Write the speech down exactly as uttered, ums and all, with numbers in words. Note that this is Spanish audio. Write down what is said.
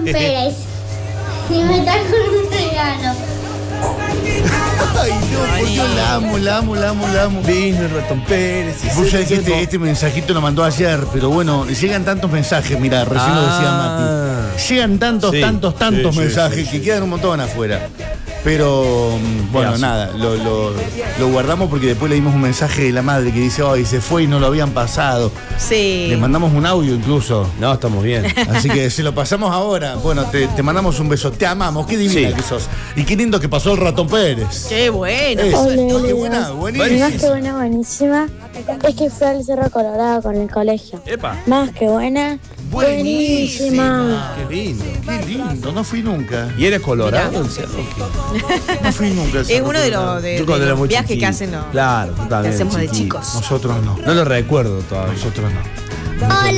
Pérez. Y me trajo un regalo. Ay, no, por Dios, la amo, la amo, la amo, la amo. Vino el Ratón Pérez. Vos sabés que este, este mensajito lo mandó ayer, pero bueno, llegan tantos mensajes, mirá, recién lo decía Mati. Llegan tantos, Sí, tantos, tantos sí, sí, mensajes sí, sí. que quedan un montón afuera. Pero, bueno, Gracias. nada, lo, lo, lo guardamos porque después le dimos un mensaje de la madre que dice, ay, se fue y no lo habían pasado. Sí. Le mandamos un audio incluso. No, estamos bien. Así que se lo pasamos ahora. Bueno, te, te mandamos un beso. Te amamos, qué divina Sí. que sos. Y qué lindo que pasó el Ratón Pérez. Qué bueno. Eso. Hola, Qué hola. buena, Y buenísimo. más que buena, buenísima. Es que fue al Cerro Colorado con el colegio. Epa. Más que buena, buenísima. Qué lindo. Qué lindo, no fui nunca. ¿Y eres colorado el cerro? No fui nunca. al Es Cerro uno de Colorado. los, de, Yo cuando de era los muy viajes chiquito. que hacen los, Claro, yo que también. hacemos de chiquito. chicos. Nosotros no. No lo recuerdo todavía. Nosotros no. Hola,